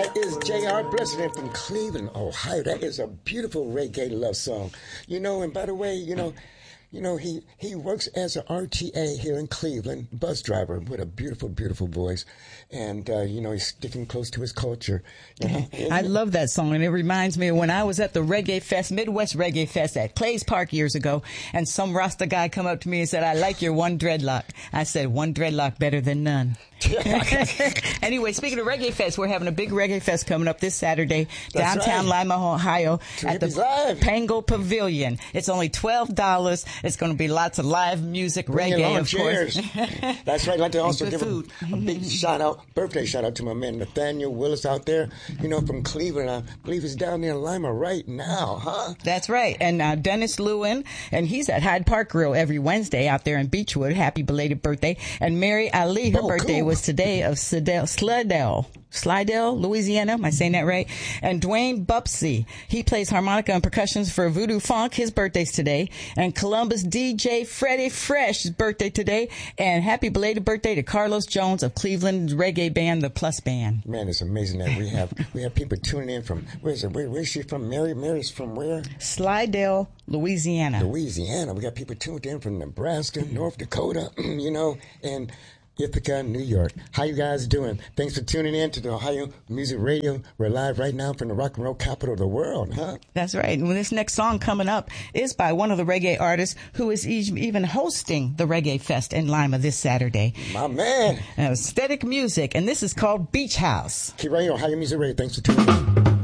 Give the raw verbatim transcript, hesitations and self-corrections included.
That is J R President from Cleveland, Ohio. That is a beautiful reggae love song. You know, and by the way, you know, you know, he, he works as an R T A here in Cleveland, bus driver with a beautiful, beautiful voice. And, uh, you know, he's sticking close to his culture. You know? I love that song, and it reminds me of when I was at the Reggae Fest, Midwest Reggae Fest at Clay's Park years ago, and some Rasta guy come up to me and said, I like your one dreadlock. I said, one dreadlock better than none. Anyway, speaking of Reggae Fest, we're having a big Reggae Fest coming up this Saturday, That's downtown right. Lima, Ohio, at the Live. Pango Pavilion. It's only twelve dollars. It's going to be lots of live music, Bring reggae, of of course. That's right. I'd like to also Good give a, food. a big shout out, birthday shout out to my man Nathaniel Willis out there, you know, from Cleveland. I believe he's down there in Lima right now, huh? That's right. And uh, Dennis Lewin, and he's at Hyde Park Grill every Wednesday out there in Beechwood. Happy belated birthday. And Mary Ali, her Oh, birthday cool. was today of Slidell, Slidell, Slidell, Louisiana. Am I saying that right? And Dwayne Bupsy, he plays harmonica and percussions for Voodoo Funk. His birthday's today. And Columbus D J Freddie Fresh's birthday today. And happy belated birthday to Carlos Jones of Cleveland reggae band, the Plus Band. Man, it's amazing that we have we have people tuning in from, where's it? Where, where's she from? Mary? Mary's from where? Slidell, Louisiana. Louisiana. We got people tuned in from Nebraska, North Dakota, you know, and Ithaca, New York. How you guys doing? Thanks for tuning in to the Ohio Music Radio. We're live right now from the rock and roll capital of the world, huh? That's right. And this next song coming up is by one of the reggae artists who is e- even hosting the Reggae Fest in Lima this Saturday. My man. Uh, Aesthetic Music, and this is called Beach House. Keep right here on Ohio Music Radio. Thanks for tuning in.